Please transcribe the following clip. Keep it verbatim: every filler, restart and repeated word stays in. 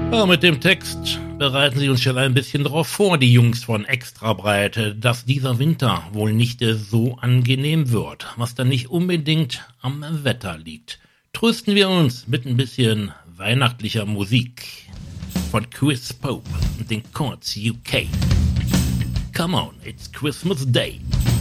Ja, mit dem Text bereiten sie uns schon ein bisschen drauf vor, die Jungs von Extrabreite, dass dieser Winter wohl nicht so angenehm wird, was dann nicht unbedingt am Wetter liegt. Trösten wir uns mit ein bisschen weihnachtlicher Musik von Chris Pope und den Chords U K. Come on, it's Christmas Day.